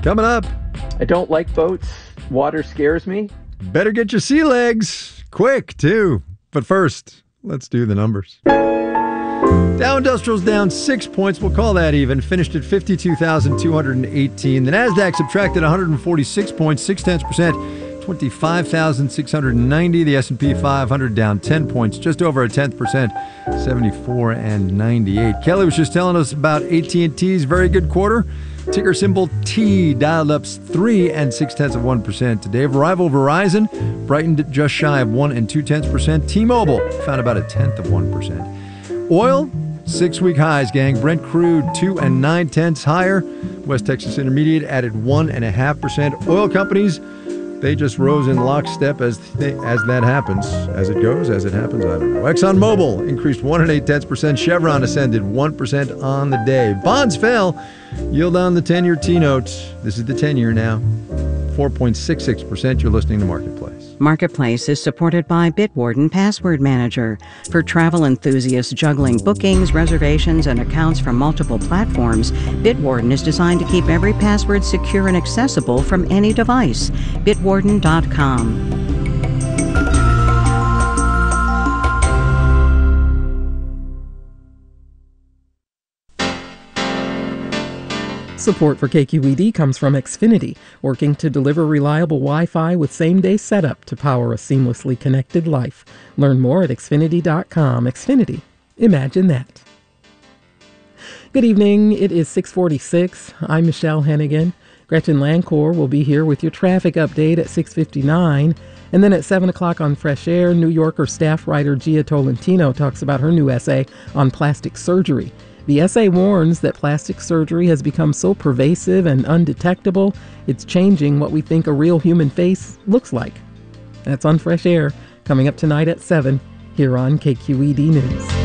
Coming up. I don't like boats. Water scares me. Better get your sea legs. Quick, too. But first, let's do the numbers. Dow Industrial's down 6 points. We'll call that even. Finished at 52,218. The NASDAQ subtracted 146 points, 0.6%, 25,690. The S&P 500 down 10 points, just over a 0.1%, 74.98. Kelly was just telling us about AT&T's very good quarter. Ticker symbol T dialed up 3.6% today. Rival Verizon brightened just shy of 1.2%. T-Mobile found about 0.1%. Oil, 6-week highs, gang. Brent crude 2.9 higher. West Texas Intermediate added 1.5%. Oil companies, they just rose in lockstep as that happens. As it goes, as it happens, I don't know. ExxonMobil increased 1.8%. Chevron ascended 1% on the day. Bonds fell. Yield on the 10-year T-note. This is the 10-year now. 4.66%. You're listening to Marketplace. Marketplace is supported by Bitwarden Password Manager. For travel enthusiasts juggling bookings, reservations, and accounts from multiple platforms, Bitwarden is designed to keep every password secure and accessible from any device. Bitwarden.com. Support for KQED comes from Xfinity, working to deliver reliable Wi-Fi with same-day setup to power a seamlessly connected life. Learn more at Xfinity.com. Xfinity. Imagine that. Good evening. It is 6:46. I'm Michelle Hennigan. Gretchen Lancourt will be here with your traffic update at 6:59. And then at 7 o'clock on Fresh Air, New Yorker staff writer Gia Tolentino talks about her new essay on plastic surgery. The essay warns that plastic surgery has become so pervasive and undetectable, it's changing what we think a real human face looks like. That's on Fresh Air, coming up tonight at 7 here on KQED News.